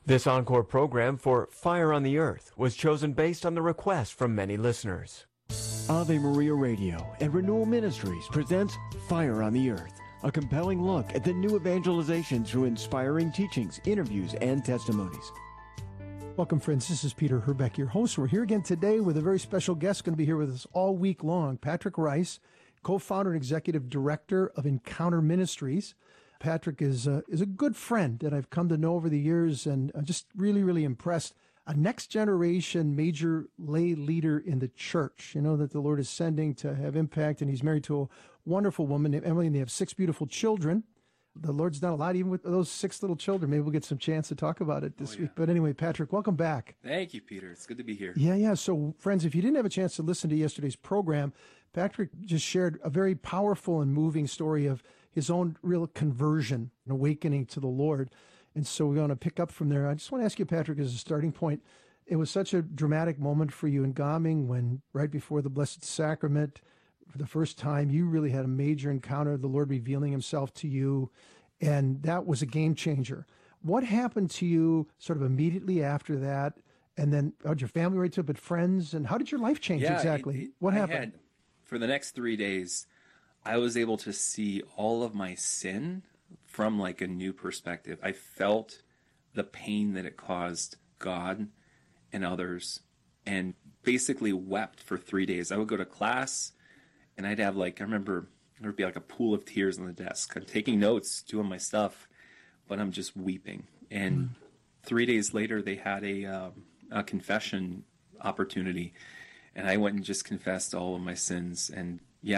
This encore program for Fire on the Earth was chosen based on the request from many listeners. Ave Maria Radio and Renewal Ministries presents Fire on the Earth, a compelling look at the new evangelization through inspiring teachings, interviews, and testimonies. Welcome, friends. This is Peter Herbeck, your host. We're here again today with a very special guest going to be here with us all week long, Patrick Rice, co-founder and executive director of Encounter Ministries. Patrick is a good friend that I've come to know over the years, and I'm just really impressed. A next generation major lay leader in the church, that the Lord is sending to have impact. And he's married to a wonderful woman named Emily, and they have 6 beautiful children. The Lord's done a lot, even with those 6 little children. Maybe we'll get some chance to talk about it this week. But anyway, Patrick, welcome back. Thank you, Peter. It's good to be here. Yeah. So, friends, if you didn't have a chance to listen to yesterday's program, Patrick just shared a very powerful and moving story of his own real conversion and awakening to the Lord. And so we're going to pick up from there. I just want to ask you, Patrick, as a starting point, it was such a dramatic moment for you in Gaming when right before the Blessed Sacrament, for the first time, you really had a major encounter, the Lord revealing himself to you, and that was a game changer. What happened to you sort of immediately after that? And then how'd your family relate to it, but friends? And how did your life change exactly? What happened? For the next 3 days, I was able to see all of my sin from like a new perspective. I felt the pain that it caused God and others, and basically wept for 3 days. I would go to class and I'd have I remember there would be like a pool of tears on the desk. I'm taking notes, doing my stuff, but I'm just weeping. And 3 days later, they had a confession opportunity, and I went and just confessed all of my sins, and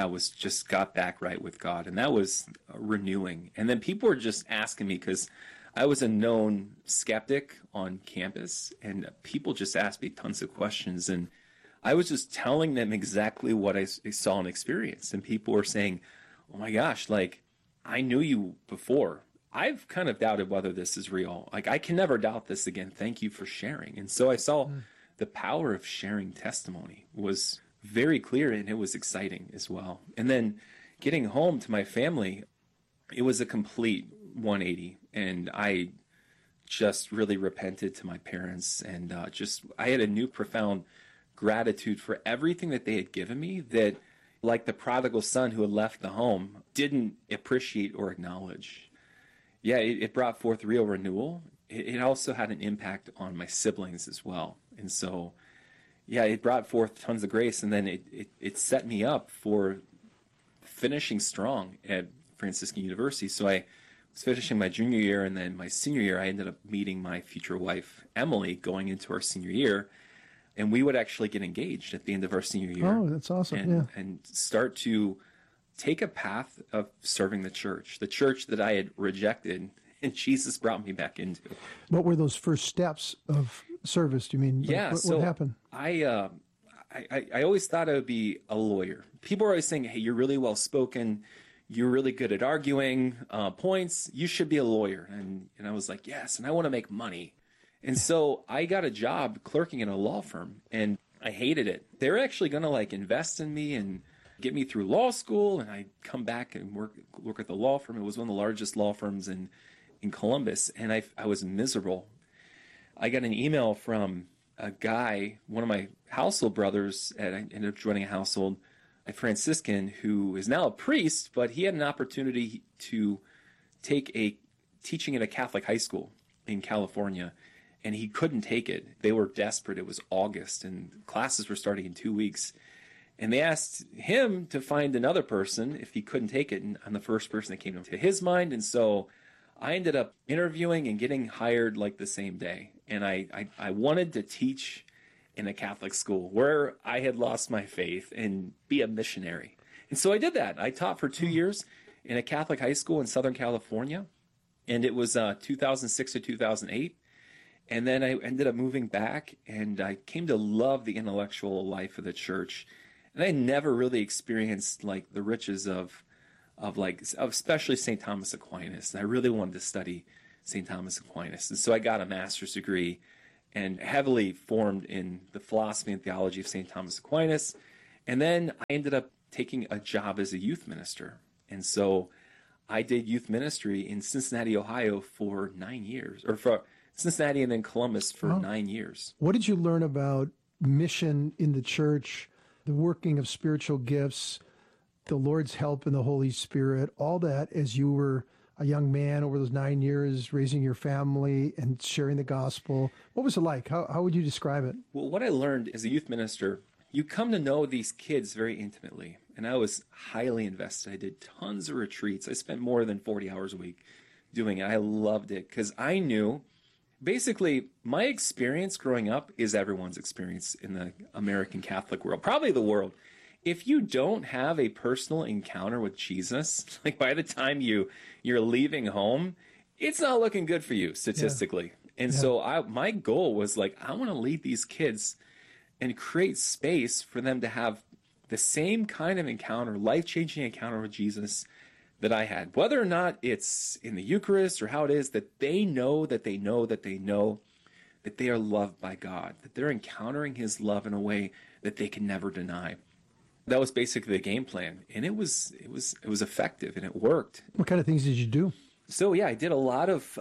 got back right with God. And that was renewing. And then people were just asking me, because I was a known skeptic on campus, and people just asked me tons of questions. And I was just telling them exactly what I saw and experienced. And people were saying, oh my gosh, I knew you before. I've kind of doubted whether this is real. I can never doubt this again. Thank you for sharing. And so I saw the power of sharing testimony was very clear, and it was exciting as well. And then getting home to my family, it was a complete 180, and I just really repented to my parents, and I had a new profound gratitude for everything that they had given me that, like the prodigal son who had left the home, didn't appreciate or acknowledge. It brought forth real renewal. It also had an impact on my siblings as well. And so it brought forth tons of grace, and then it set me up for finishing strong at Franciscan University. So I was finishing my junior year, and then my senior year, I ended up meeting my future wife, Emily, going into our senior year, and we would actually get engaged at the end of our senior year. Oh, that's awesome, and start to take a path of serving the church that I had rejected, and Jesus brought me back into. What were those first steps of service? Do you mean? What happened? I always thought I would be a lawyer. People are always saying, hey, you're really well spoken, you're really good at arguing points, you should be a lawyer. And I was like, yes, and I want to make money. And so I got a job clerking in a law firm, and I hated it. They were actually going to invest in me and get me through law school, and I'd come back and work at the law firm. It was one of the largest law firms in Columbus, and I was miserable. I got an email from a guy, one of my household brothers, and I ended up joining a household, a Franciscan who is now a priest, but he had an opportunity to take a teaching at a Catholic high school in California, and he couldn't take it. They were desperate. It was August, and classes were starting in 2 weeks. And they asked him to find another person if he couldn't take it, and I'm the first person that came to his mind. And so I ended up interviewing and getting hired the same day. And I wanted to teach in a Catholic school where I had lost my faith and be a missionary. And so I did that. I taught for 2 years in a Catholic high school in Southern California. And it was 2006 to 2008. And then I ended up moving back, and I came to love the intellectual life of the church. And I never really experienced the riches of especially St. Thomas Aquinas. And I really wanted to study St. Thomas Aquinas. And so I got a master's degree and heavily formed in the philosophy and theology of St. Thomas Aquinas. And then I ended up taking a job as a youth minister. And so I did youth ministry in Cincinnati, Ohio for 9 years, or for Cincinnati and then Columbus for 9 years. What did you learn about mission in the church, the working of spiritual gifts, the Lord's help in the Holy Spirit, all that as you were a young man over those 9 years, raising your family and sharing the gospel? What was it like? How would you describe it? Well, what I learned as a youth minister, you come to know these kids very intimately. And I was highly invested. I did tons of retreats. I spent more than 40 hours a week doing it. I loved it because I knew, basically, my experience growing up is everyone's experience in the American Catholic world, probably the world. If you don't have a personal encounter with Jesus, like by the time you're leaving home, it's not looking good for you statistically. Yeah. And so my goal was like, I want to lead these kids and create space for them to have the same kind of encounter, life-changing encounter with Jesus that I had. Whether or not it's in the Eucharist or how it is, that they know that they know that they know that they are loved by God, that they're encountering his love in a way that they can never deny. That was basically the game plan, and it was effective, and it worked. What kind of things did you do? So yeah, I did a lot of.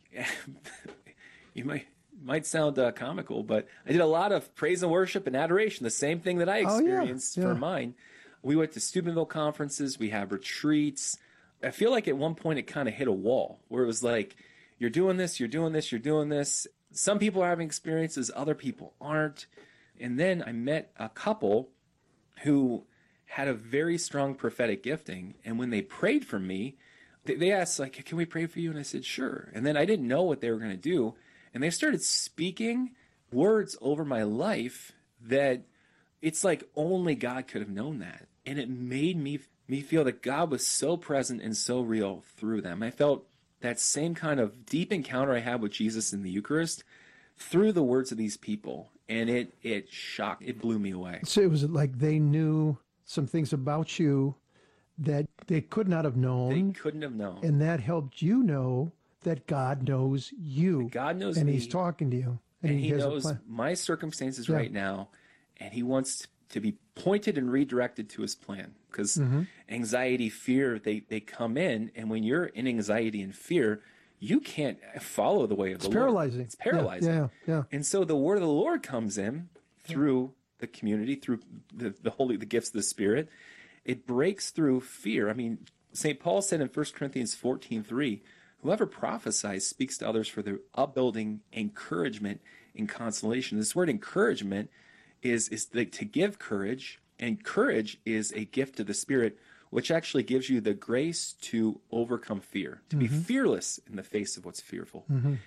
You might sound comical, but I did a lot of praise and worship and adoration. The same thing that I experienced for mine. We went to Steubenville conferences. We had retreats. I feel like at one point it kind of hit a wall where it was like, you're doing this, you're doing this, you're doing this. Some people are having experiences, other people aren't. And then I met a couple who had a very strong prophetic gifting. And when they prayed for me, they asked, like, can we pray for you? And I said, sure. And then I didn't know what they were going to do. And they started speaking words over my life that it's like only God could have known that. And it made me feel that God was so present and so real through them. I felt that same kind of deep encounter I had with Jesus in the Eucharist through the words of these people. And it shocked, it blew me away. So it was like they knew some things about you that they could not have known. They couldn't have known. And that helped you know that God knows you. That God knows and me. He's talking to you. And he knows my circumstances right now. And he wants to be pointed and redirected to his plan. Because anxiety, fear, they come in. And when you're in anxiety and fear, you can't follow the way of the Lord. Paralyzing. It's paralyzing. Yeah. And so the word of the Lord comes in through the community, through the gifts of the Spirit. It breaks through fear. I mean, St. Paul said in 1 Corinthians 14:3, whoever prophesies speaks to others for their upbuilding, encouragement, and consolation. This word encouragement is to give courage, and courage is a gift of the Spirit, which actually gives you the grace to overcome fear, to be fearless in the face of what's fearful.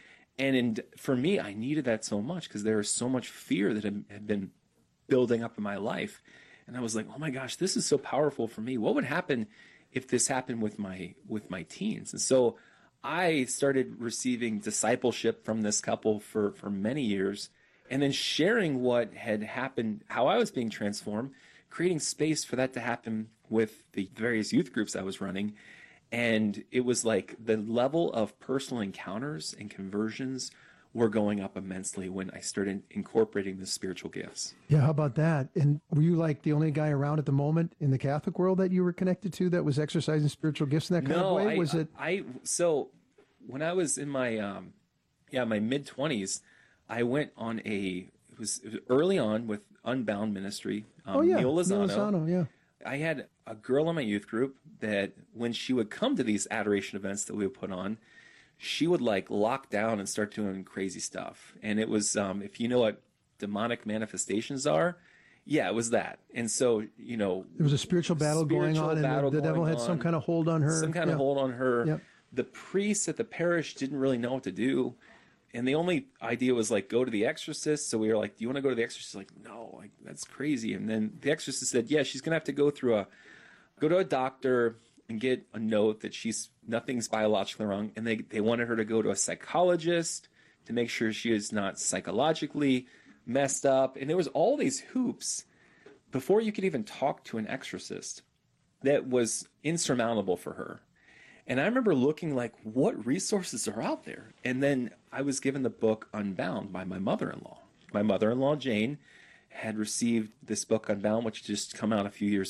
And for me, I needed that so much because there was so much fear that had been building up in my life. And I was like, oh my gosh, this is so powerful for me. What would happen if this happened with my teens? And so I started receiving discipleship from this couple for many years, and then sharing what had happened, how I was being transformed, creating space for that to happen with the various youth groups I was running. And it was like the level of personal encounters and conversions were going up immensely when I started incorporating the spiritual gifts. Yeah, how about that? And were you like the only guy around at the moment in the Catholic world that you were connected to that was exercising spiritual gifts in that kind of way? So when I was in my my mid-20s, I went on it was early on with Unbound Ministry. Neil Lozano. I had a girl in my youth group that when she would come to these adoration events that we would put on, she would like lock down and start doing crazy stuff. And it was, if you know what demonic manifestations are, it was that. And so, there was a spiritual battle going on, and the devil had some kind of hold on her. Some kind of hold on her. Yep. The priests at the parish didn't really know what to do. And the only idea was like, go to the exorcist. So we were like, do you want to go to the exorcist? Like, no, like that's crazy. And then the exorcist said, yeah, she's going to have to go to a doctor and get a note that nothing's biologically wrong. And they wanted her to go to a psychologist to make sure she is not psychologically messed up. And there was all these hoops before you could even talk to an exorcist that was insurmountable for her. And I remember looking like, what resources are out there? And then I was given the book Unbound by my mother-in-law. My mother-in-law, Jane, had received this book Unbound, which had just come out a few years